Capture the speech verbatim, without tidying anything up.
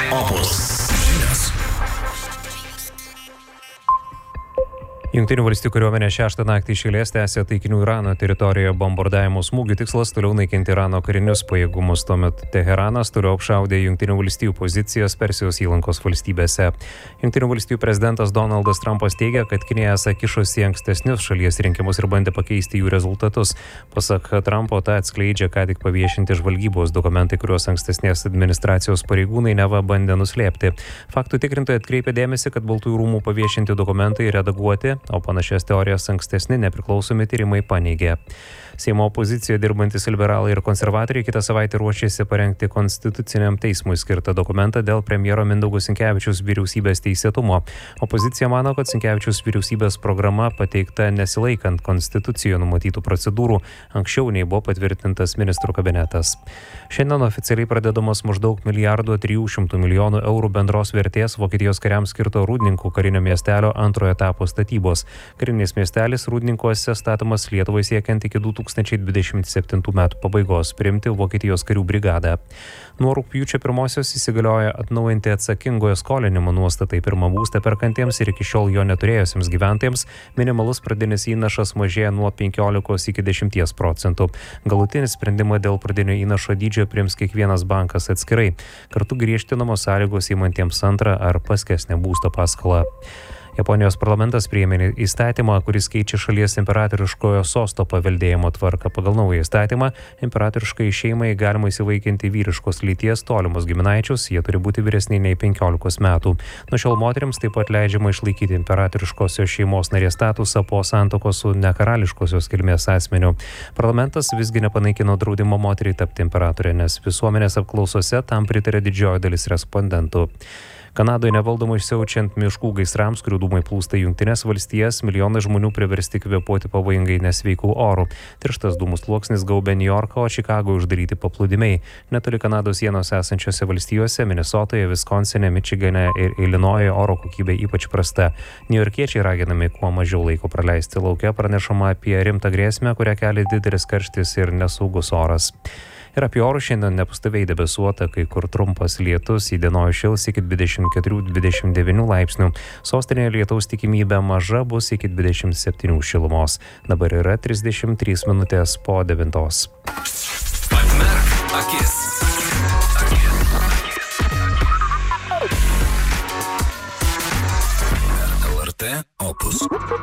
Opus žinios. Jungtinių valstijų kariuomenė šeštą naktį iš eilės tęsė taikinių Irano teritorijoje bombardavimo smūgių. Tikslas toliau naikinti Irano karinius pajėgumus. Tuomet Teheranas toliau apšaudė Jungtinių valstijų pozicijas Persijos įlankos valstybėse. Jungtinių valstijų prezidentas Donaldas Trumpas teigia, kad Kinija esą kišosi į ankstesnius šalies rinkimus ir bandė pakeisti jų rezultatus. Pasak Trumpo, tą atskleidžia ką tik paviešinti žvalgybos dokumentai, kuriuos ankstesnės administracijos pareigūnai neva bandė nuslėpti. Faktų tikrintojai atkreipė dėmesį, kad Baltųjų rūmų paviešinti dokumentai redaguoti, o panašias teorijas ankstesni nepriklausomi tyrimai paneigė. Seimo opozicijoje dirbantis liberalai ir konservatoriai kitą savaitę ruošiasi parengti konstituciniam teismui skirtą dokumentą dėl premjero Mindaugo Sinkevičiaus vyriausybės teisėtumo. Opozicija mano, kad Sinkevičiaus vyriausybės programa pateikta nesilaikant konstitucijoje numatytų procedūrų, anksčiau nei buvo patvirtintas ministrų kabinetas. Šiandien oficialiai pradedamas maždaug milijardo trijų šimtų milijonų eurų bendros vertės Vokietijos kariams skirto Rūdninkų karinio miestelio antrojo etapo statybos. Karinis miestelis Rūdninkuose statomas Lietuvai siekiant iki du tūkstančiai dvidešimt septintų metų pabaigos priimti Vokietijos karių brigadą. Nuo rugpjūčio pirmosios įsigalioja atnaujinti atsakingojo skolinimo nuostatai pirmą būstą perkantiems ir iki šiol jo neturėjusiems gyventojams. Minimalus pradinis įnašas mažėja nuo penkiolikos iki dešimties procentų. Galutinį sprendimą dėl pradinio įnašo dydžio priims kiekvienas bankas atskirai. Kartu griežtinamos sąlygos įmantiems antrą ar paskesnę būsto paskolą. Japonijos parlamentas priėmė įstatymą, kuris keičia šalies imperatoriškojo sosto paveldėjimo tvarką. Pagal naują įstatymą imperatoriškai šeimai galima įsivaikinti vyriškos lyties tolimus giminaičius, jie turi būti vyresni nei penkiolikos metų. Nuo šiol moteriams taip pat leidžiama išlaikyti imperatoriškosios šeimos narės statusą po santuokos su nekarališkosios kilmės asmeniu. Parlamentas visgi nepanaikino draudimo moteriai tapti imperatorė, nes visuomenės apklausose tam pritarė didžioji dalis respondentų. Kanadoje nevaldomai siaučiant miškų gaisrams, kurių dūmai plūsta į Jungtines valstijas, milijonai žmonių priversti kvėpuoti pavojingai nesveikų orų. Tirštas dūmų sluoksnis gaubia Niujorką, o Čikagoje uždaryti paplūdimiai. Netoli Kanados sienos esančiose valstijose, Minesotoje, Viskonsine, Mičigane ir Ilinojoje oro kokybė ypač prasta. Niujorkiečiai raginami kuo mažiau laiko praleisti lauke, pranešama apie rimtą grėsmę, kurią kelia didelis karštis ir nesaugus oras. Ir apie orus šiandien nepastoviai debesuota, kai kur trumpas lietus, įdienojus šils iki dvidešimt keturių dvidešimt devynių laipsnių. Sostinėje lietaus tikimybė maža, bus iki dvidešimt septynių šilumos. Dabar yra trisdešimt trys minutės po devintos. Atmerk akis. L R T Opus.